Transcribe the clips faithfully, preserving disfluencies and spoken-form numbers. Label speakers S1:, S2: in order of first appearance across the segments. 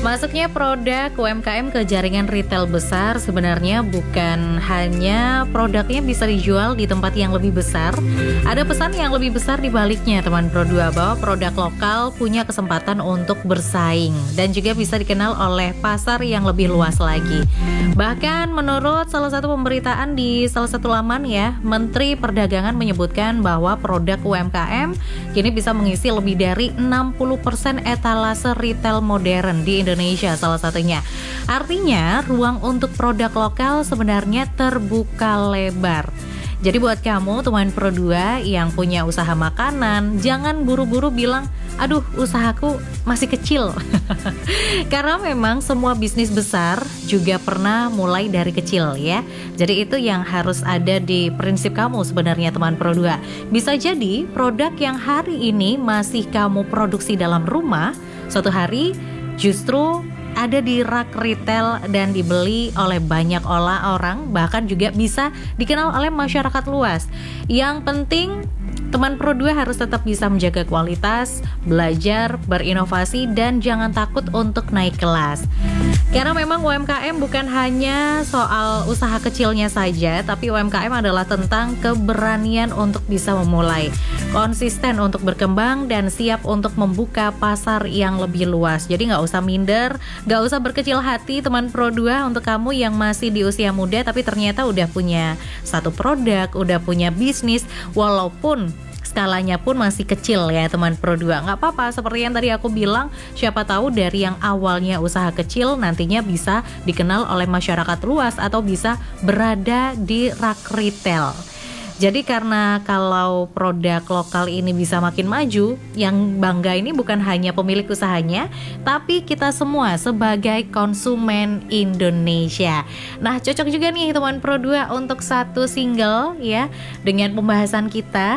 S1: Masuknya produk U M K M ke jaringan retail besar sebenarnya bukan hanya produknya bisa dijual di tempat yang lebih besar. Ada pesan yang lebih besar di baliknya, teman Pro dua, bahwa produk lokal punya kesempatan untuk bersaing dan juga bisa dikenal oleh pasar yang lebih luas lagi. Bahkan menurut salah satu pemberitaan di salah satu laman ya, Menteri Perdagangan menyebutkan bahwa produk U M K M kini bisa mengisi lebih dari enam puluh persen etalase retail modern di Indonesia salah satunya. Artinya ruang untuk produk lokal sebenarnya terbuka lebar. Jadi buat kamu teman Pro dua yang punya usaha makanan, jangan buru-buru bilang, aduh usahaku masih kecil. Karena memang semua bisnis besar juga pernah mulai dari kecil ya. Jadi itu yang harus ada di prinsip kamu sebenarnya teman Pro dua. Bisa jadi produk yang hari ini masih kamu produksi dalam rumah, suatu hari justru ada di rak retail dan dibeli oleh banyak orang, bahkan juga bisa dikenal oleh masyarakat luas. Yang penting teman Pro dua harus tetap bisa menjaga kualitas, belajar, berinovasi, dan jangan takut untuk naik kelas. Karena memang U M K M bukan hanya soal usaha kecilnya saja, tapi U M K M adalah tentang keberanian untuk bisa memulai, konsisten untuk berkembang, dan siap untuk membuka pasar yang lebih luas. Jadi nggak usah minder, nggak usah berkecil hati teman Pro dua untuk kamu yang masih di usia muda tapi ternyata udah punya satu produk, udah punya bisnis, walaupun skalanya pun masih kecil ya teman Pro dua. Nggak apa-apa, seperti yang tadi aku bilang, siapa tahu dari yang awalnya usaha kecil nantinya bisa dikenal oleh masyarakat luas atau bisa berada di rak retail. Jadi karena kalau produk lokal ini bisa makin maju, yang bangga ini bukan hanya pemilik usahanya, tapi kita semua sebagai konsumen Indonesia. Nah, cocok juga nih teman Pro dua untuk satu single ya dengan pembahasan kita.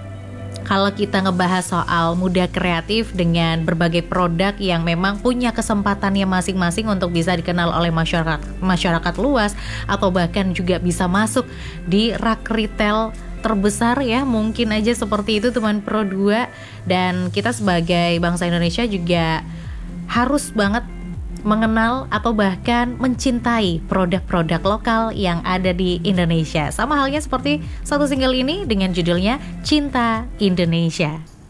S1: Kalau kita ngebahas soal muda kreatif dengan berbagai produk yang memang punya kesempatannya masing-masing untuk bisa dikenal oleh masyarakat masyarakat luas atau bahkan juga bisa masuk di rak retail terbesar ya, mungkin aja seperti itu teman Pro dua. Dan kita sebagai bangsa Indonesia juga harus banget mengenal atau bahkan mencintai produk-produk lokal yang ada di Indonesia. Sama halnya seperti satu single ini dengan judulnya Cinta Indonesia.